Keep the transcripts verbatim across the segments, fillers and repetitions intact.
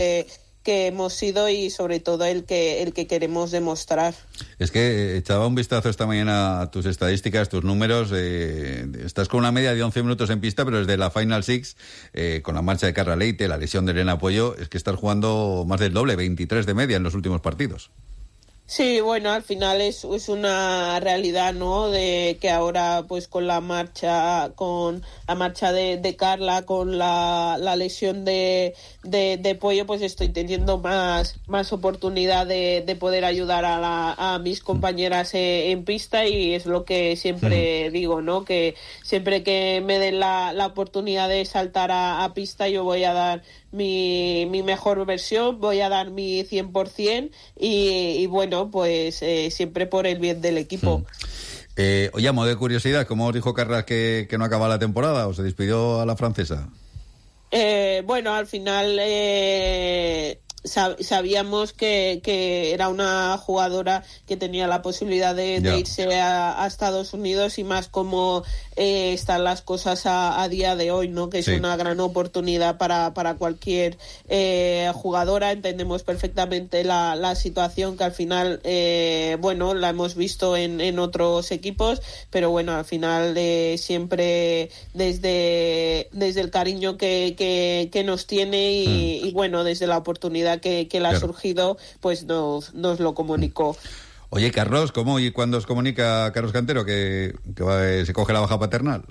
que, que hemos sido y sobre todo el que el que queremos demostrar. Es que echaba un vistazo esta mañana a tus estadísticas, tus números. Eh, estás con una media de once minutos en pista, pero desde la Final Six, eh, con la marcha de Carla Leite, la lesión de Elena Puello, es que estás jugando más del doble, veintitrés de media en los últimos partidos. Sí, bueno, al final es, es una realidad, ¿no? De que ahora, pues con la marcha, con la marcha de, de Carla, con la, la lesión de, de, de Puello, pues estoy teniendo más, más oportunidad de, de poder ayudar a, la, a mis compañeras en, en pista, y es lo que siempre uh-huh. digo, ¿no? Que siempre que me den la, la oportunidad de saltar a, a pista, yo voy a dar mi, mi mejor versión, voy a dar mi cien por ciento y, y bueno, pues eh, siempre por el bien del equipo. Hmm. Eh, oye, a modo de curiosidad, ¿cómo os dijo Carras que, que no acaba la temporada o se despidió a la francesa? Eh, bueno, al final eh, sab- sabíamos que, que era una jugadora que tenía la posibilidad de, de irse a, a Estados Unidos, y más como eh, están las cosas a, a día de hoy, ¿no? Que es sí. una gran oportunidad para, para cualquier eh, jugadora. Entendemos perfectamente la, la situación, que al final, eh, bueno, la hemos visto en, en otros equipos, pero bueno, al final eh, siempre desde, desde el cariño que, que, que nos tiene y, mm. y bueno, desde la oportunidad que, que le ha claro. surgido, pues nos, nos lo comunicó. Oye, Carlos, ¿cómo y cuándo os comunica Carlos Cantero que, que va, se coge la baja paternal?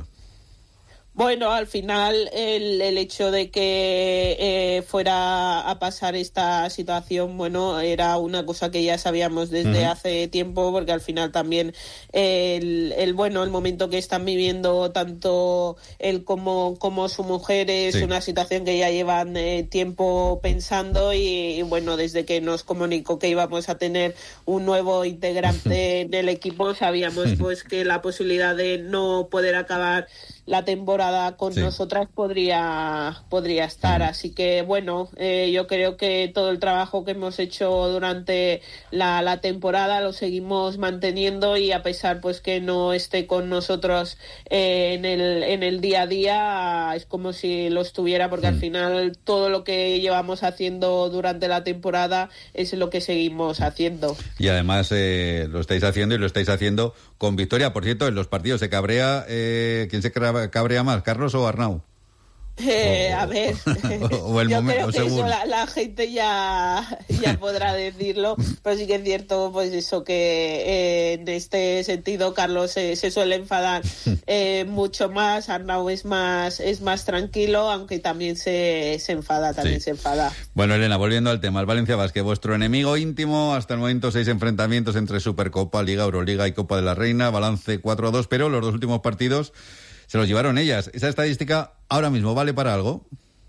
Bueno, al final el, el hecho de que eh, fuera a pasar esta situación, bueno, era una cosa que ya sabíamos desde uh-huh. hace tiempo, porque al final también el, el bueno, el momento que están viviendo tanto él como, como su mujer es sí. una situación que ya llevan eh, tiempo pensando, y, y bueno, desde que nos comunicó que íbamos a tener un nuevo integrante en el equipo, sabíamos pues que la posibilidad de no poder acabar la temporada con sí. nosotras podría podría estar, uh-huh. así que bueno, eh, yo creo que todo el trabajo que hemos hecho durante la, la temporada lo seguimos manteniendo, y a pesar pues que no esté con nosotros eh, en el en el día a día, es como si lo estuviera, porque uh-huh. al final todo lo que llevamos haciendo durante la temporada es lo que seguimos haciendo. Y además eh, lo estáis haciendo y lo estáis haciendo con victoria. Por cierto, en los partidos se cabrea, eh, ¿quién se cabrea más, Carlos o Arnau? Eh, o, a ver, o el yo momento, creo que eso la, la gente ya, ya podrá decirlo, pero sí que es cierto, pues eso, que eh, en este sentido Carlos se, se suele enfadar eh, mucho más, Arnau es más es más tranquilo, aunque también se, se enfada, también sí. se enfada. Bueno, Elena, volviendo al tema, el Valencia Basket, vuestro enemigo íntimo, hasta el momento seis enfrentamientos entre Supercopa, Liga, Euroliga y Copa de la Reina, balance cuatro a dos, pero los dos últimos partidos se los llevaron ellas. ¿Esa estadística ahora mismo vale para algo?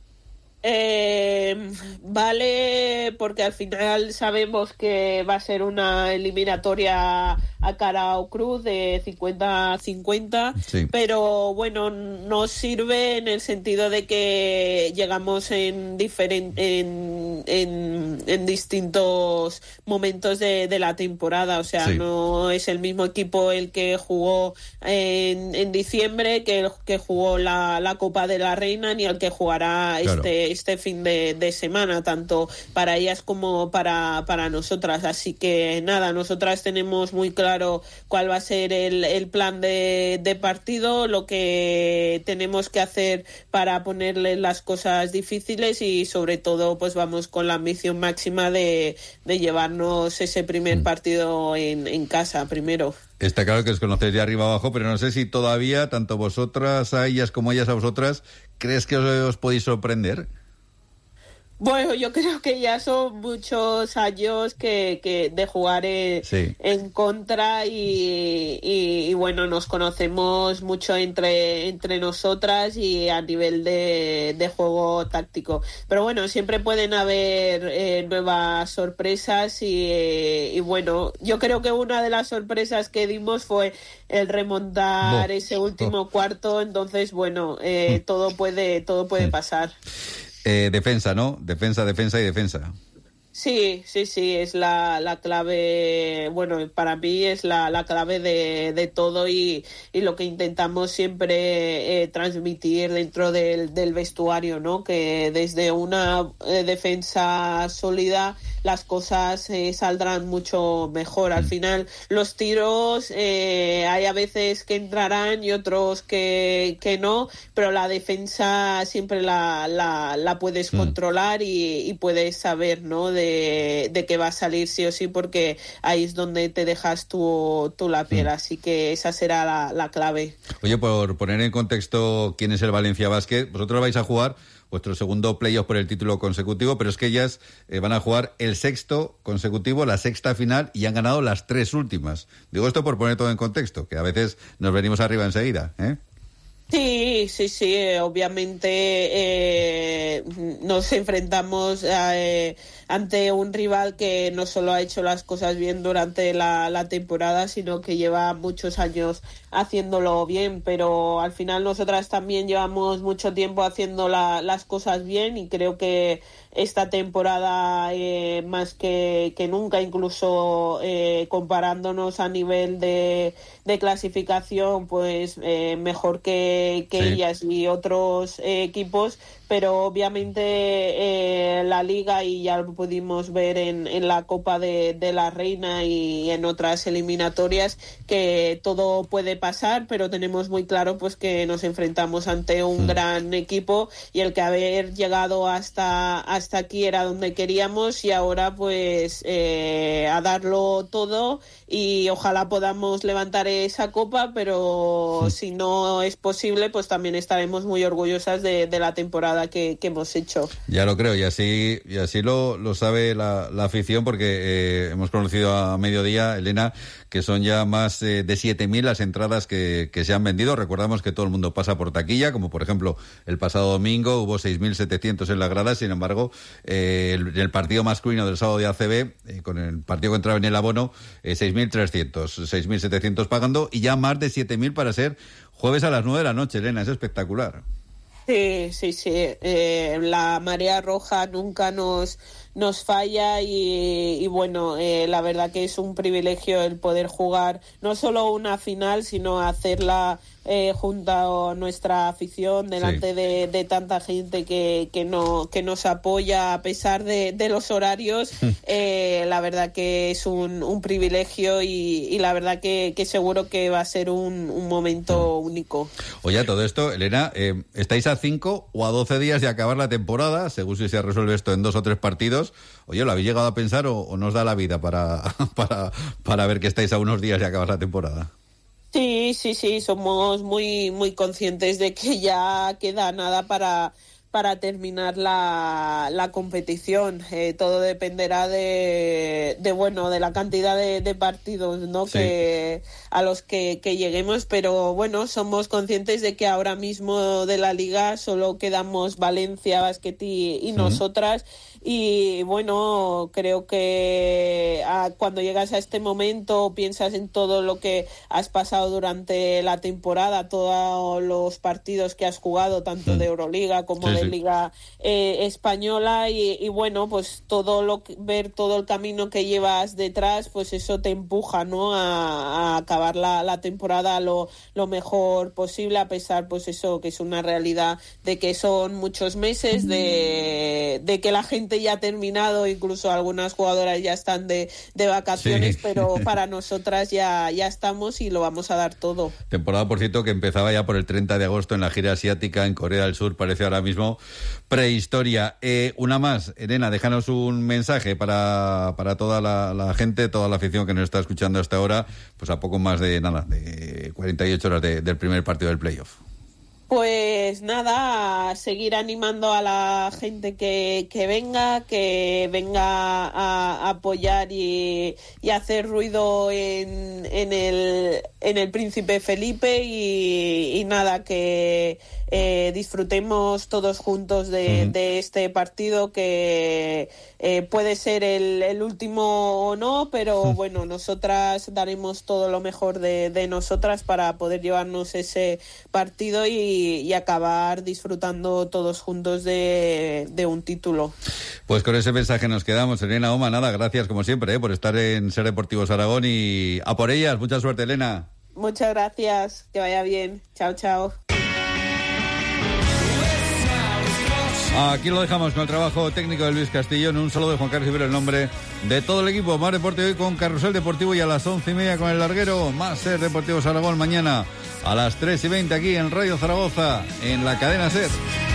Eh, vale, porque al final sabemos que va a ser una eliminatoria a cara o cruz de cincuenta a cincuenta, sí. pero bueno, nos sirve en el sentido de que llegamos en diferen, en, en, en distintos momentos de, de la temporada, o sea, sí. no es el mismo equipo el que jugó en, en diciembre que el que jugó la, la Copa de la Reina, ni el que jugará claro. este este fin de, de semana, tanto para ellas como para, para nosotras. Así que nada, nosotras tenemos muy claro cuál va a ser el, el plan de, de partido, lo que tenemos que hacer para ponerle las cosas difíciles, y sobre todo pues vamos con la ambición máxima de, de llevarnos ese primer mm. partido en, en casa primero. Está claro que os conocéis de arriba abajo, pero no sé si todavía, tanto vosotras a ellas como ellas a vosotras, ¿crees que os, os podéis sorprender? Bueno, yo creo que ya son muchos años que, que de jugar en, sí. en contra y, y, y bueno, nos conocemos mucho entre entre nosotras y a nivel de, de juego táctico. Pero bueno, siempre pueden haber eh, nuevas sorpresas y, eh, y bueno, yo creo que una de las sorpresas que dimos fue el remontar no. ese último no. cuarto. Entonces, bueno, eh, todo puede todo puede pasar. Eh, defensa, ¿no? Defensa, defensa y defensa. Sí, sí, sí, es la, la clave, bueno, para mí es la, la clave de, de todo y, y lo que intentamos siempre eh, transmitir dentro del, del vestuario, ¿no? Que desde una eh, defensa sólida las cosas eh, saldrán mucho mejor. Al final los tiros eh, hay a veces que entrarán y otros que, que no, pero la defensa siempre la, la, la puedes mm. controlar y, y puedes saber, ¿no? De, de que va a salir sí o sí, porque ahí es donde te dejas tú, tú la piel, mm. así que esa será la, la clave. Oye, por poner en contexto quién es el Valencia Basket, vosotros vais a jugar vuestro segundo playoff por el título consecutivo, pero es que ellas eh, van a jugar el sexto consecutivo, la sexta final, y han ganado las tres últimas. Digo esto por poner todo en contexto, que a veces nos venimos arriba enseguida, ¿eh? Sí, sí, sí, eh, obviamente eh, nos enfrentamos a, eh, ante un rival que no solo ha hecho las cosas bien durante la, la temporada, sino que lleva muchos años haciéndolo bien, pero al final nosotras también llevamos mucho tiempo haciendo la, las cosas bien y creo que esta temporada eh, más que, que nunca, incluso eh, comparándonos a nivel de, de clasificación, pues eh, mejor que, que sí. ellas y otros eh, equipos, pero obviamente eh, la Liga, y ya lo pudimos ver en, en la Copa de, de la Reina y en otras eliminatorias, que todo puede pasar, pero tenemos muy claro pues que nos enfrentamos ante un mm. gran equipo y el que haber llegado hasta, hasta aquí era donde queríamos y ahora pues eh, a darlo todo y ojalá podamos levantar esa copa, pero mm. si no es posible pues también estaremos muy orgullosas de, de la temporada Que, que hemos hecho. Ya lo creo, y así y así lo, lo sabe la, la afición, porque eh, hemos conocido a mediodía, Elena, que son ya más eh, de siete mil las entradas que, que se han vendido. Recordamos que todo el mundo pasa por taquilla, como por ejemplo el pasado domingo hubo seis mil setecientos en la grada. Sin embargo, eh, el, el partido masculino del sábado de A C B, eh, con el partido que entraba en el abono, eh, seis mil trescientos, seis mil setecientos pagando, y ya más de siete mil para ser jueves a las nueve de la noche, Elena, es espectacular. Sí, sí, sí. Eh, la marea roja nunca nos nos falla y, y bueno, eh, la verdad que es un privilegio el poder jugar no solo una final, sino hacerla eh, junto a nuestra afición, delante sí. de, de tanta gente que, que, no, que nos apoya a pesar de, de los horarios. eh, la verdad que es un, un privilegio y, y la verdad que, que seguro que va a ser un, un momento único. Oye, todo esto, Elena, eh, ¿estáis a cinco o a doce días de acabar la temporada, según si se resuelve esto en dos o tres partidos? Oye, ¿lo habéis llegado a pensar o, o nos da la vida para, para, para ver que estáis a unos días de acabar la temporada? Sí, sí, sí, somos muy, muy conscientes de que ya queda nada para... para terminar la, la competición. Eh, todo dependerá de, de bueno de la cantidad de, de partidos, ¿no? Sí. que a los que, que lleguemos, pero bueno, somos conscientes de que ahora mismo de la Liga solo quedamos Valencia Basket y, y sí. nosotras, y bueno, creo que a, cuando llegas a este momento piensas en todo lo que has pasado durante la temporada, todos los partidos que has jugado, tanto sí. de Euroliga como sí, de Liga eh, española, y, y bueno, pues todo lo que, ver todo el camino que llevas detrás, pues eso te empuja, ¿no? A, a acabar la, la temporada lo, lo mejor posible, a pesar, pues eso, que es una realidad de que son muchos meses, de, de que la gente ya ha terminado, incluso algunas jugadoras ya están de, de vacaciones, sí. pero para nosotras ya, ya estamos y lo vamos a dar todo. Temporada, por cierto, que empezaba ya por el treinta de agosto en la gira asiática en Corea del Sur, parece ahora mismo prehistoria. Eh, una más, Elena, déjanos un mensaje para, para toda la, la gente, toda la afición que nos está escuchando hasta ahora, pues a poco más de nada, de cuarenta y ocho horas de, del primer partido del playoff. Pues nada, a seguir animando a la gente que, que venga, que venga a, a apoyar y, y hacer ruido en, en, el, en el Príncipe Felipe y, y nada, que eh, disfrutemos todos juntos de, uh-huh. de este partido que eh, puede ser el, el último o no, pero uh-huh. bueno, nosotras daremos todo lo mejor de, de nosotras para poder llevarnos ese partido y y, y acabar disfrutando todos juntos de, de un título. Pues con ese mensaje nos quedamos. Elena Oma, nada, gracias como siempre, ¿eh? por estar en Ser Deportivos Aragón y a por ellas. Mucha suerte, Elena. Muchas gracias, que vaya bien. Chao, chao. Aquí lo dejamos con el trabajo técnico de Luis Castillo. En un saludo de Juan Carlos Ibero, el nombre de todo el equipo. Más deporte hoy con Carrusel Deportivo y a las once y media con el larguero. Más Ser Deportivos Aragón mañana a las tres y veinte aquí en Radio Zaragoza, en la cadena Ser.